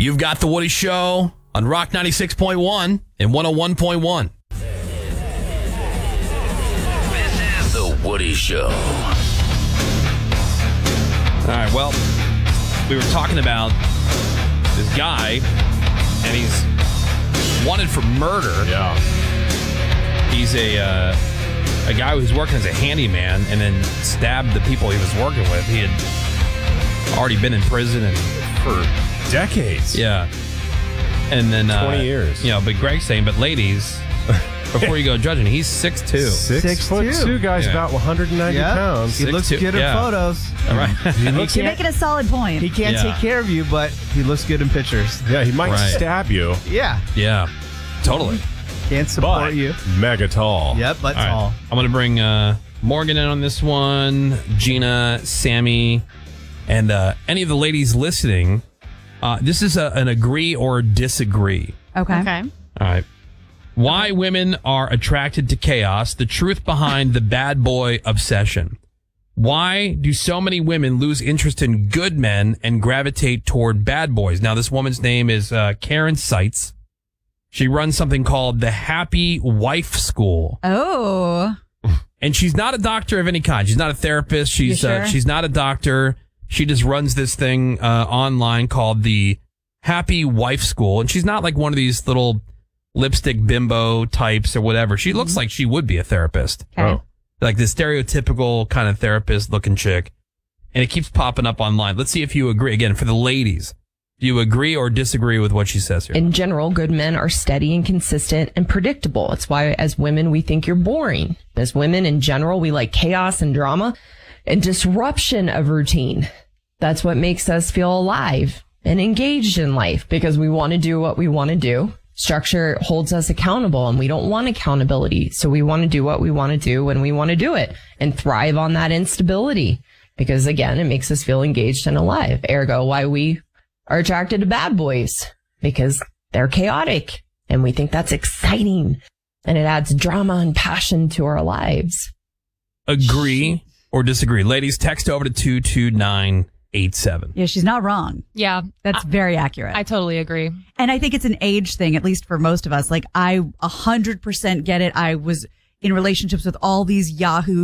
You've got The Woody Show on Rock 96.1 and 101.1. This is The Woody Show. All right, well, we were talking about this guy, and he's wanted for murder. Yeah. He's a guy who's working as a handyman and then stabbed the people he was working with. He had already been in prison and For decades. yeah. And then 20 years. You know, but Greg's saying, but ladies, before you go judging, he's 6'2". 6'2" guy's Yeah. about 190 pounds. He looks 6'2", good in yeah. photos. All right. You're making a solid point. He can't Yeah. take care of you, but he looks good in pictures. Yeah, he might Right. stab you, Yeah. Yeah, totally. Can't support but you. mega tall. Yep, but All right. tall. I'm going to bring Morgan in on this one, Gina, Sammy, and any of the ladies listening. This is an agree or disagree. Okay. All right. Why women are attracted to chaos, the truth behind the bad boy obsession. Why do so many women lose interest in good men and gravitate toward bad boys? Now, this woman's name is Karen Seitz. She runs something called the Happy Wife School. Oh. And she's not a doctor of any kind. She's not a therapist. She's You sure? she's not a doctor. She just runs this thing online called the Happy Wife School. And she's not like one of these little lipstick bimbo types or whatever. She looks like she would be a therapist. Okay. Oh. Like the stereotypical kind of therapist looking chick. And it keeps popping up online. Let's see if you agree. Again, for the ladies, do you agree or disagree with what she says here? In general, good men are steady and consistent and predictable. It's why, as women, we think you're boring. As women, in general, we like chaos and drama and disruption of routine. That's what makes us feel alive and engaged in life because we want to do what we want to do. Structure holds us accountable and we don't want accountability. So we want to do what we want to do when we want to do it and thrive on that instability because, again, it makes us feel engaged and alive. Ergo, why we are attracted to bad boys because they're chaotic and we think that's exciting and it adds drama and passion to our lives. Agree or disagree? Ladies, text over to 22987. Yeah, she's not wrong. Yeah, That's very accurate. I totally agree. And I think it's an age thing, at least for most of us. Like, I 100% get it. I was in relationships with all these yahoos